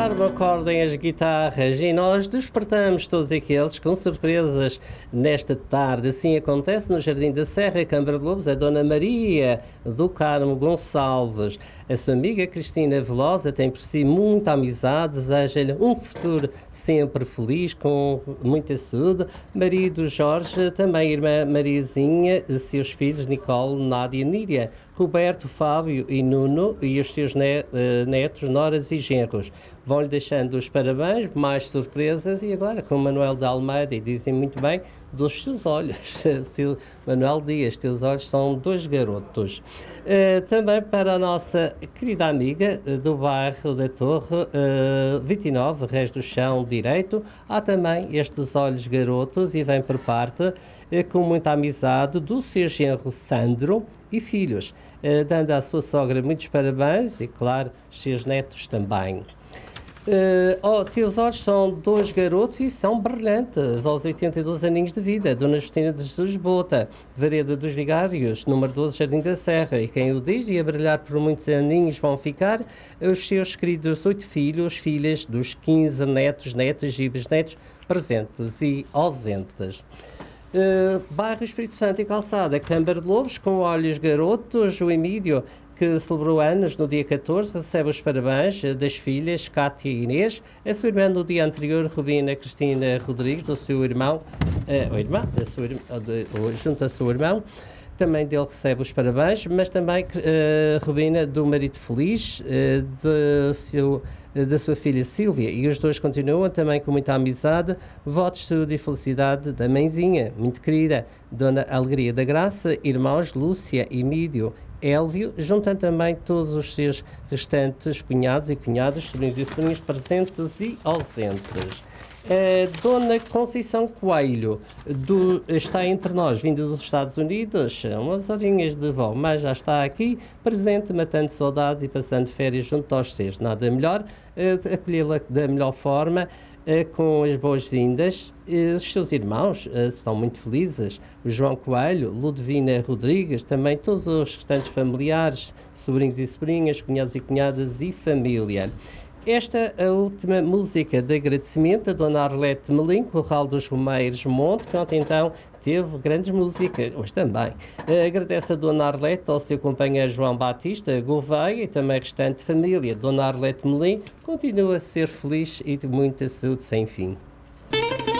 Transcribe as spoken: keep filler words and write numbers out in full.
Carmo, acordem as guitarras e nós despertamos todos aqueles com surpresas nesta tarde. Assim acontece no Jardim da Serra, Câmara de Lobos, a Dona Maria do Carmo Gonçalves. A sua amiga Cristina Velosa tem por si muita amizade, deseja-lhe um futuro sempre feliz, com muita saúde. Marido Jorge, também irmã Mariazinha, seus filhos Nicole, Nádia e Nídia, Roberto, Fábio e Nuno e os seus netos, noras e genros. Vão-lhe deixando os parabéns, mais surpresas e agora com Manuel de Almeida, e dizem muito bem, dos seus olhos. Manuel Dias, teus olhos são dois garotos. Uh, também para a nossa querida amiga uh, do bairro da Torre, uh, vinte e nove, Reis do Chão Direito, há também estes olhos garotos e vem por parte, uh, com muita amizade, do seu genro Sandro e filhos, uh, dando à sua sogra muitos parabéns e, claro, seus netos também. Uh, oh, teus olhos são dois garotos e são brilhantes, aos oitenta e dois aninhos de vida. Dona Justina de Jesus Bota, Vereda dos Vigários, número doze, Jardim da Serra. E quem o diz, e a brilhar por muitos aninhos vão ficar os seus queridos oito filhos, filhas dos quinze netos, netas e bisnetos presentes e ausentes. Uh, bairro Espírito Santo e Calçada, Câmara de Lobos, com olhos garotos, o Emílio, que celebrou anos no dia catorze, recebe os parabéns das filhas Cátia e Inês, a sua irmã no dia anterior, Rubina Cristina Rodrigues, do seu irmão, uh, o irmão, da sua, uh, junto a seu irmão, também dele recebe os parabéns, mas também uh, Rubina do marido feliz, uh, de seu, uh, da sua filha Sílvia, e os dois continuam também com muita amizade, votos de saúde e felicidade da mãezinha, muito querida, Dona Alegria da Graça, irmãos Lúcia e Mídio, Élvio, juntando também todos os seus restantes cunhados e cunhadas, sobrinhos e sobrinhas presentes e ausentes. A Dona Conceição Coelho do, está entre nós, vinda dos Estados Unidos, umas horinhas de vó, mas já está aqui, presente, matando saudades e passando férias junto aos seus. Nada melhor, uh, acolhê-la da melhor forma, uh, com as boas-vindas. Uh, os seus irmãos uh, estão muito felizes, o João Coelho, Ludovina Rodrigues, também todos os restantes familiares, sobrinhos e sobrinhas, cunhados e cunhadas e família. Esta é a última música de agradecimento da Dona Arlete Melim, Corral dos Romeiros Monte, que ontem então teve grandes músicas, hoje também. Agradece a Dona Arlete, ao seu companheiro João Batista Gouveia e também a restante família. Dona Arlete Melim continua a ser feliz e de muita saúde sem fim.